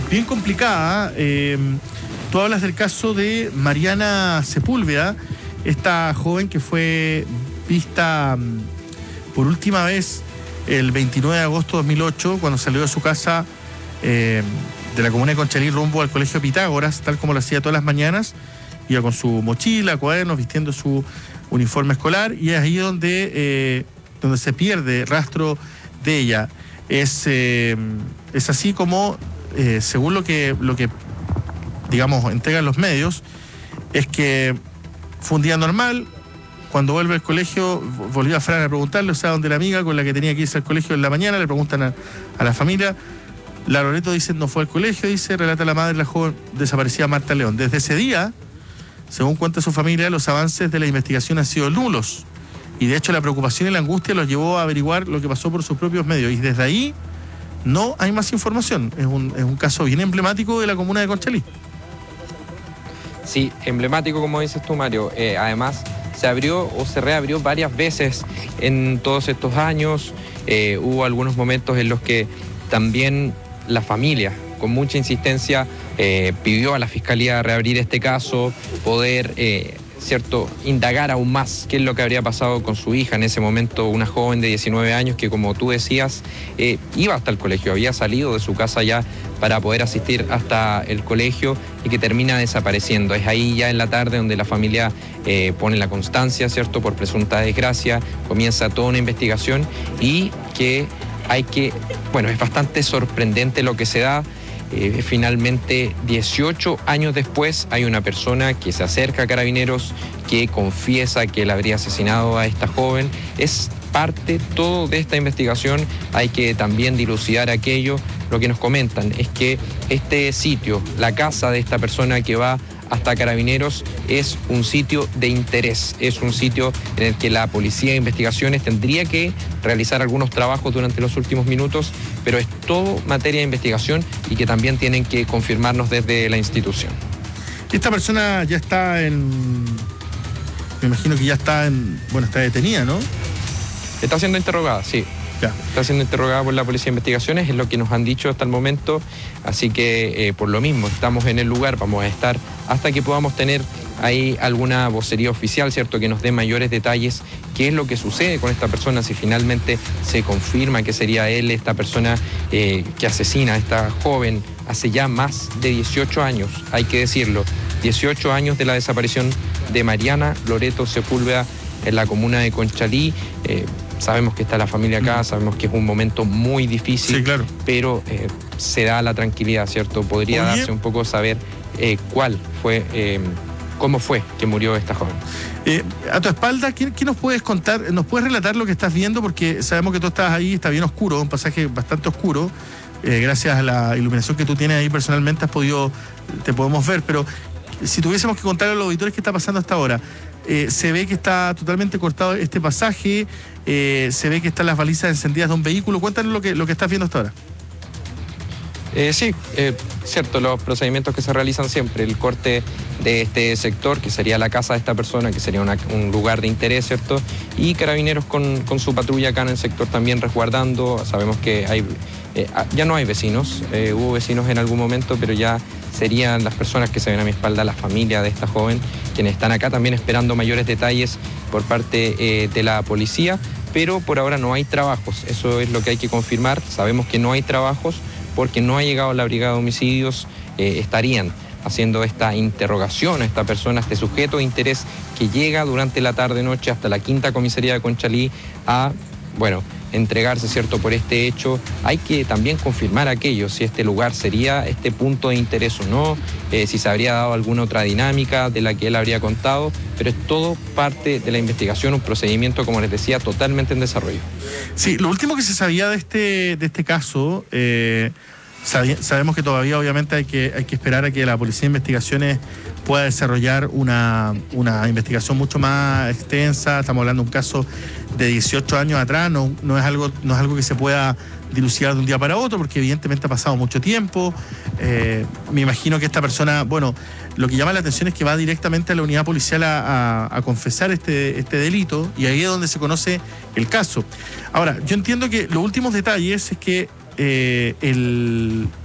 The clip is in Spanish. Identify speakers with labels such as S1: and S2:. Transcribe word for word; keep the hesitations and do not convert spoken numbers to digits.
S1: bien complicada. Eh, tú hablas del caso de Mariana Sepúlveda, esta joven que fue vista por última vez el veintinueve de agosto de dos mil ocho, cuando salió de su casa eh, de la comuna de Conchalí rumbo al colegio Pitágoras, tal como lo hacía todas las mañanas. Iba con su mochila, cuadernos, vistiendo su uniforme escolar, y es ahí donde, eh, donde se pierde rastro de ella. Es, eh, es así como, eh, según lo que, lo que, digamos, entregan los medios, es que fue un día normal. Cuando vuelve al colegio, volvió a Fran a preguntarle, o sea, donde la amiga con la que tenía que irse al colegio en la mañana, le preguntan a, a la familia. La Loreto dice, no fue al colegio, dice, relata la madre de la joven desaparecida Marta León. Desde ese día, según cuenta su familia, los avances de la investigación han sido nulos. Y de hecho la preocupación y la angustia los llevó a averiguar lo que pasó por sus propios medios. Y desde ahí no hay más información. Es un, es un caso bien emblemático de la comuna de Conchalí.
S2: Sí, emblemático como dices tú, Mario. Eh, además, se abrió o se reabrió varias veces en todos estos años. Eh, hubo algunos momentos en los que también la familia, con mucha insistencia, eh, pidió a la Fiscalía reabrir este caso, poder, eh, cierto, indagar aún más qué es lo que habría pasado con su hija en ese momento, una joven de diecinueve años que, como tú decías, eh, iba hasta el colegio, había salido de su casa ya para poder asistir hasta el colegio y que termina desapareciendo. Es ahí ya en la tarde donde la familia eh, pone la constancia, ¿cierto?, por presunta desgracia, comienza toda una investigación y que hay que, bueno, es bastante sorprendente lo que se da. Eh, finalmente, dieciocho años después, hay una persona que se acerca a Carabineros, que confiesa que él habría asesinado a esta joven. Es parte todo de esta investigación, hay que también dilucidar aquello. Lo que nos comentan es que este sitio, la casa de esta persona que va hasta Carabineros, es un sitio de interés, es un sitio en el que la Policía de Investigaciones tendría que realizar algunos trabajos durante los últimos minutos, pero es todo materia de investigación y que también tienen que confirmarnos desde la institución.
S1: Esta persona ya está en... me imagino que ya está en... bueno, está detenida, ¿no?
S2: Está siendo interrogada, sí. Ya. Está siendo interrogada por la Policía de Investigaciones, es lo que nos han dicho hasta el momento, así que eh, por lo mismo estamos en el lugar, vamos a estar hasta que podamos tener ahí alguna vocería oficial, ¿cierto?, que nos dé mayores detalles qué es lo que sucede con esta persona, si finalmente se confirma que sería él esta persona eh, que asesina a esta joven hace ya más de dieciocho años, hay que decirlo, dieciocho años de la desaparición de Mariana Loreto Sepúlveda en la comuna de Conchalí. Eh, sabemos que está la familia acá, sabemos que es un momento muy difícil,
S1: sí, claro,
S2: pero eh, se da la tranquilidad, ¿cierto? Podría Oye. darse un poco saber eh, cuál fue, eh, cómo fue que murió esta joven.
S1: Eh, a tu espalda, ¿qué, ¿qué nos puedes contar? ¿Nos puedes relatar lo que estás viendo? Porque sabemos que tú estás ahí, está bien oscuro, un pasaje bastante oscuro. Eh, gracias a la iluminación que tú tienes ahí personalmente has podido, te podemos ver, pero si tuviésemos que contar a los auditores qué está pasando hasta ahora. Eh, se ve que está totalmente cortado este pasaje, eh, se ve que están las balizas encendidas de un vehículo. Cuéntanos lo que, lo que estás viendo hasta ahora.
S2: Eh, sí, eh, cierto, los procedimientos que se realizan siempre, el corte de este sector, que sería la casa de esta persona, que sería una, un lugar de interés, ¿cierto? Y Carabineros con, con su patrulla acá en el sector también resguardando. Sabemos que hay, eh, ya no hay vecinos, eh, hubo vecinos en algún momento, pero ya serían las personas que se ven a mi espalda, la familia de esta joven, quienes están acá también esperando mayores detalles por parte eh, de la policía, pero por ahora no hay trabajos, eso es lo que hay que confirmar. Sabemos que no hay trabajos porque no ha llegado la brigada de homicidios, eh, estarían haciendo esta interrogación a esta persona, a este sujeto de interés que llega durante la tarde-noche hasta la quinta comisaría de Conchalí a, bueno, entregarse, ¿cierto?, por este hecho. Hay que también confirmar aquello, si este lugar sería este punto de interés o no, eh, si se habría dado alguna otra dinámica de la que él habría contado, pero es todo parte de la investigación, un procedimiento, como les decía, totalmente en desarrollo.
S1: Sí, lo último que se sabía de este, de este caso, eh, sabi- sabemos que todavía obviamente hay que, hay que esperar a que la Policía de Investigaciones pueda desarrollar una, una investigación mucho más extensa. Estamos hablando de un caso de dieciocho años atrás, no, no, es algo, no es algo que se pueda dilucidar de un día para otro, porque evidentemente ha pasado mucho tiempo. Eh, me imagino que esta persona, bueno, lo que llama la atención es que va directamente a la unidad policial a, a, a confesar este, este delito, y ahí es donde se conoce el caso. Ahora, yo entiendo que los últimos detalles es que eh, el...